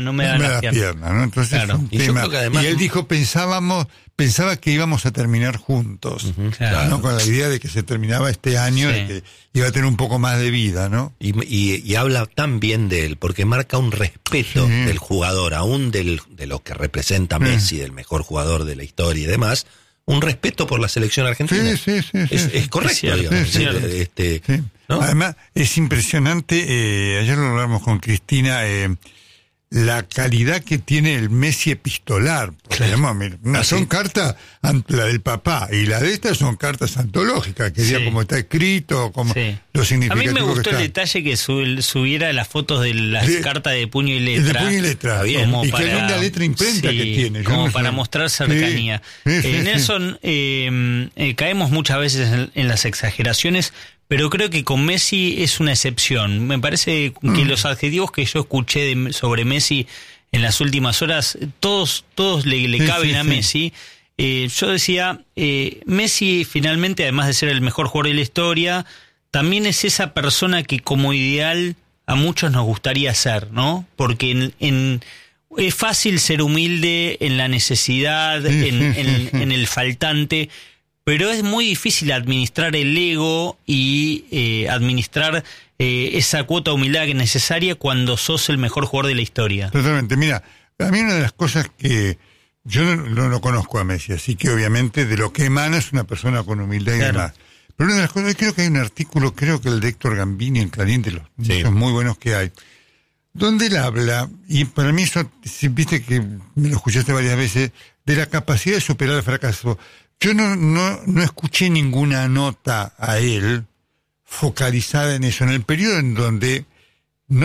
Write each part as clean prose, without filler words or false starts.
no me dan las piernas, ¿no? Entonces claro. es un tema. Además, y él dijo, pensaba que íbamos a terminar juntos, claro. ¿no? Con la idea de que se terminaba este año, sí. De que iba a tener un poco más de vida, ¿no? Y habla tan bien de él, porque marca un respeto del jugador, aún de lo que representa Messi, del mejor jugador de la historia y demás, un respeto por la selección argentina. Sí. Es correcto, digamos. Sí. ¿No? Además, es impresionante, ayer lo hablamos con Cristina, la calidad que tiene el Messi epistolar. Son cartas, la del papá y la de esta son cartas antológicas, que diga cómo está escrito, cómo lo significativo. A mí me gustó el detalle que subiera las fotos de las cartas de puño y letra. De puño y letra, bien. Y que la letra imprenta que tiene. Como para mostrar cercanía. Nelson, caemos muchas veces en las exageraciones, pero creo que con Messi es una excepción. Me parece que los adjetivos que yo escuché sobre Messi en las últimas horas, todos le caben a Messi. Yo decía, Messi finalmente, además de ser el mejor jugador de la historia, también es esa persona que como ideal a muchos nos gustaría ser, ¿no? Porque es fácil ser humilde en la necesidad, en el faltante, pero es muy difícil administrar el ego y administrar esa cuota de humildad que es necesaria cuando sos el mejor jugador de la historia. Totalmente. Mira, a mí una de las cosas que yo no lo conozco a Messi, así que obviamente de lo que emana es una persona con humildad y demás. Pero una de las cosas, creo que hay un artículo, creo que el de Héctor Gambini en Clarín, de los muchos muy buenos que hay, donde él habla, y para mí eso, viste que me lo escuchaste varias veces, de la capacidad de superar el fracaso. Yo no escuché ninguna nota a él focalizada en eso, en el periodo en donde no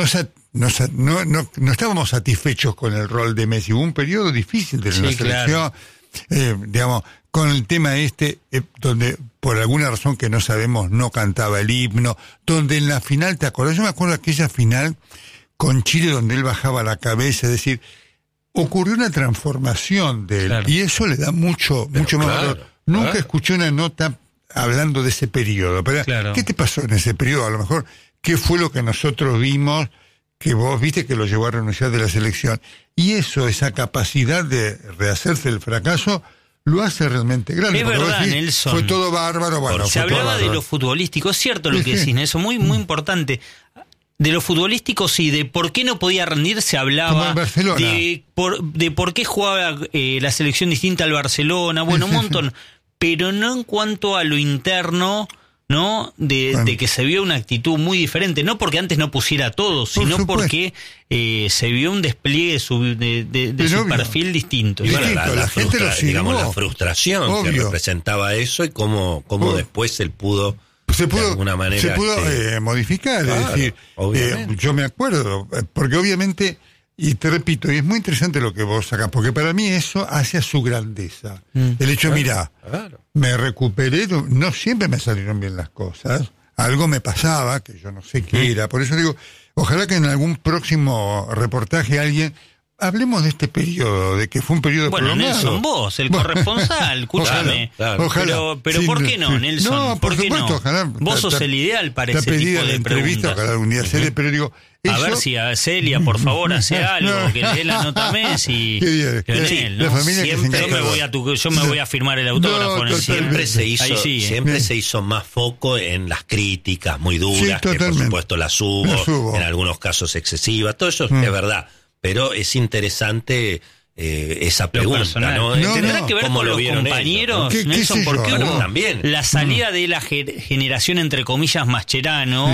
estábamos satisfechos con el rol de Messi. Hubo un periodo difícil de la selección, digamos, con el tema donde por alguna razón que no sabemos no cantaba el himno, donde en la final, ¿te acordás? Yo me acuerdo de aquella final con Chile donde él bajaba la cabeza, es decir, ocurrió una transformación de él, y eso le da mucho más valor. Nunca escuché una nota hablando de ese periodo, pero ¿qué te pasó en ese periodo? A lo mejor, ¿qué fue lo que nosotros vimos que vos viste que lo llevó a renunciar de la selección? Y eso, esa capacidad de rehacerse el fracaso, lo hace realmente grande. Es verdad, decís, Nelson. Fue todo bárbaro. Bueno, se hablaba de lo futbolístico, es cierto lo que decís, Nelson, muy importante. De lo futbolístico, sí, de por qué no podía rendir se hablaba, de por qué jugaba la selección distinta al Barcelona, bueno, un montón, pero no en cuanto a lo interno, ¿no? De que se vio una actitud muy diferente, no porque antes no pusiera todo, sino porque se vio un despliegue de su perfil distinto. Y bueno, la gente digamos, la frustración que representaba eso y cómo después él pudo... Se pudo modificar, es decir, yo me acuerdo, porque obviamente, y te repito, y es muy interesante lo que vos sacás, porque para mí eso hace a su grandeza. El hecho, me recuperé, no siempre me salieron bien las cosas, algo me pasaba, que yo no sé qué era, por eso digo, ojalá que en algún próximo reportaje alguien... Hablemos de este periodo, de que fue un periodo prolongado. Bueno, Nelson, vos, el corresponsal, escúchame. Ojalá. Pero ¿por qué no, Nelson? No, por supuesto, no? Ojalá. Vos sos el ideal para ese tipo de entrevista, ojalá algún día serie, pero digo... A ver si a Celia, por favor, hace algo, que le dé la nota a Messi. La familia siempre yo me voy a firmar el autógrafo. Siempre se hizo más foco en las críticas muy duras, que por supuesto las hubo, en algunos casos excesivas, todo eso es verdad. Pero es interesante esa pregunta, ¿no? ¿Tendrá que ver con los compañeros, Nelson? Porque hubo también la salida de la generación, entre comillas, Mascherano,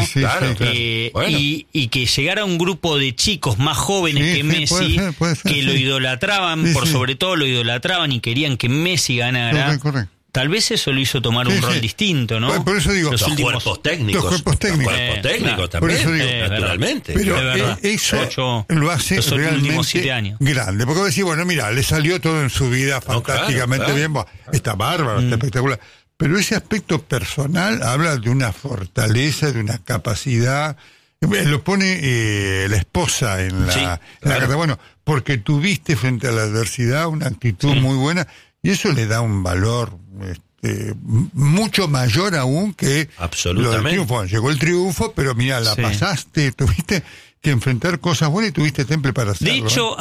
y que llegara un grupo de chicos más jóvenes que Messi, puede ser, que lo idolatraban, sobre todo lo idolatraban y querían que Messi ganara. Correcto. Tal vez eso lo hizo tomar un rol distinto, ¿no? Por eso digo, los cuerpos técnicos. Los cuerpos técnicos también, por eso digo, naturalmente. Pero eso lo hace realmente grande. Porque vos decís, bueno, mira, le salió todo en su vida fantásticamente bien, está bárbaro, está espectacular. Pero ese aspecto personal habla de una fortaleza, de una capacidad. Lo pone la esposa en la carta. Bueno, porque tuviste frente a la adversidad una actitud muy buena. Y eso le da un valor mucho mayor aún que absolutamente. Lo del triunfo. Llegó el triunfo, pero mira, la pasaste, tuviste, que enfrentar cosas buenas y tuviste temple para hacerlo. De hecho,